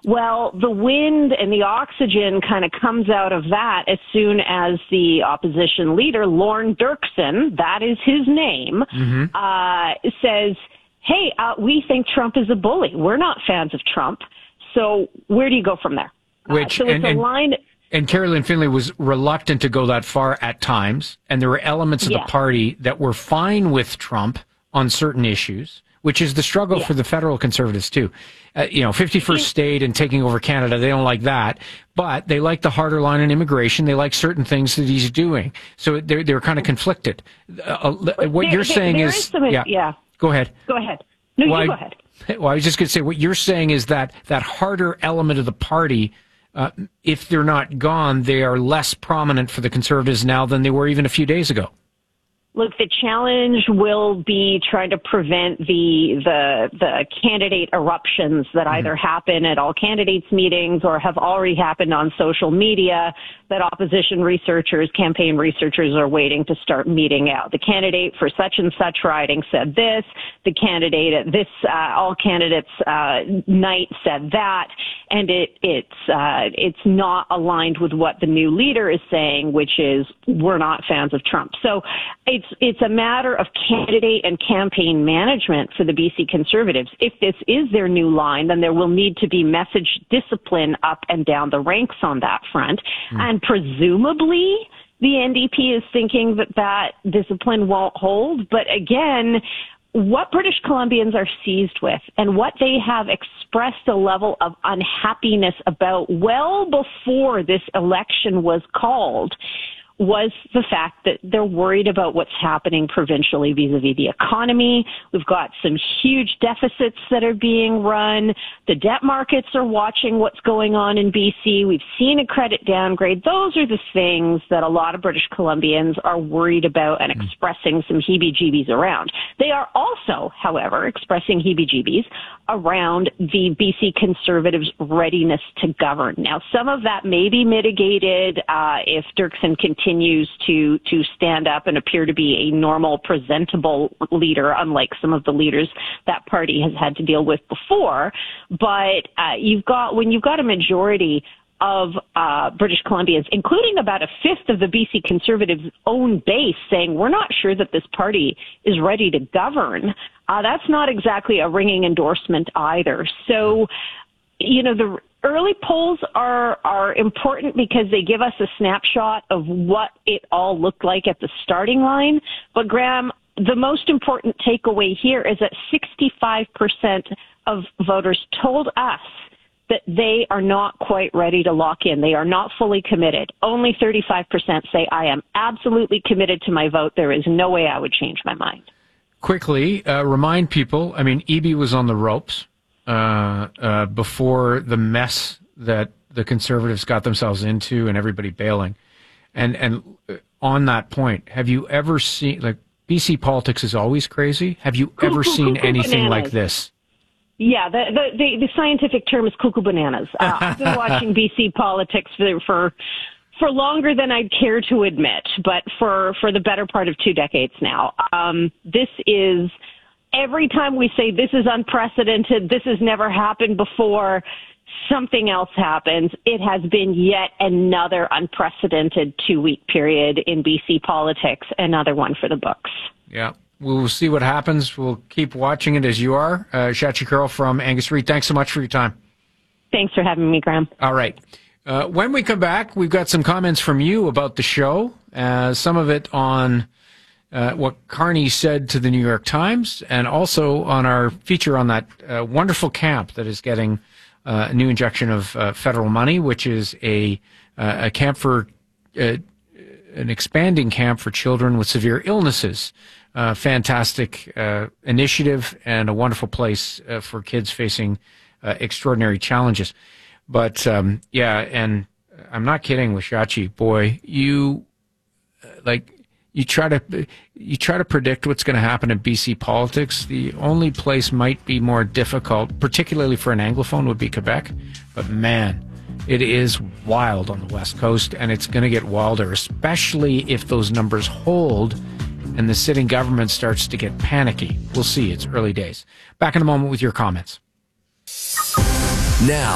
Well, the wind and the oxygen kind of comes out of that as soon as the opposition leader, Lorne Dirksen, that is his name, says, hey, we think Trump is a bully. We're not fans of Trump. So where do you go from there? So it's a line... And Carolyn Finley was reluctant to go that far at times, and there were elements of the party that were fine with Trump on certain issues, which is the struggle for the federal Conservatives, too. 51st state and taking over Canada, they don't like that, but they like the harder line on immigration. They like certain things that he's doing. So they're kind of conflicted. What you're saying is... Go ahead. Go ahead. No, you go ahead. Well, I was just going to say, what you're saying is that harder element of the party... if they're not gone, they are less prominent for the Conservatives now than they were even a few days ago. Look, the challenge will be trying to prevent the candidate eruptions that either happen at all candidates meetings or have already happened on social media that opposition researchers, campaign researchers are waiting to start meeting out. The candidate for such and such riding said this. The candidate at this all candidates night said that, and it's not aligned with what the new leader is saying, which is we're not fans of Trump. So it's a matter of candidate and campaign management for the BC Conservatives. If this is their new line, then there will need to be message discipline up and down the ranks on that front. And presumably the NDP is thinking that discipline won't hold. But again, what British Columbians are seized with and what they have expressed a level of unhappiness about well before this election was called was the fact that they're worried about what's happening provincially vis-a-vis the economy. We've got some huge deficits that are being run. The debt markets are watching what's going on in BC. We've seen a credit downgrade. Those are the things that a lot of British Columbians are worried about and expressing some heebie-jeebies around. They are also, however, expressing heebie-jeebies around the BC Conservatives' readiness to govern. Now, some of that may be mitigated if Dirksen continues to stand up and appear to be a normal, presentable leader, unlike some of the leaders that party has had to deal with before. But when you've got a majority of British Columbians, including about a fifth of the BC Conservatives' own base, saying we're not sure that this party is ready to govern, that's not exactly a ringing endorsement either. So, the early polls are important because they give us a snapshot of what it all looked like at the starting line. But Graham, the most important takeaway here is that 65% of voters told us that they are not quite ready to lock in. They are not fully committed. Only 35% say, I am absolutely committed to my vote. There is no way I would change my mind. Quickly, remind people, Eby was on the ropes before the mess that the Conservatives got themselves into and everybody bailing. And on that point, have you ever seen, BC politics is always crazy. Have you ever seen anything like this? Yeah, the scientific term is cuckoo bananas. I've been watching BC politics for longer than I'd care to admit, but for the better part of 2 decades now. This is, every time we say this is unprecedented, this has never happened before, something else happens. It has been yet another unprecedented 2-week period in BC politics, another one for the books. Yeah. We'll see what happens. We'll keep watching it as you are. Shachi Kurl from Angus Reid, thanks so much for your time. Thanks for having me, Graham. All right. When we come back, we've got some comments from you about the show, some of it on what Carney said to the New York Times, and also on our feature on that wonderful camp that is getting a new injection of federal money, which is a camp for an expanding camp for children with severe illnesses. Fantastic initiative and a wonderful place for kids facing extraordinary challenges. But and I'm not kidding with Shachi. Boy, you try to predict what's going to happen in BC politics. The only place might be more difficult, particularly for an Anglophone, would be Quebec. But man, it is wild on the West Coast, and it's going to get wilder, especially if those numbers hold and the sitting government starts to get panicky. We'll see. It's early days. Back in a moment with your comments. Now.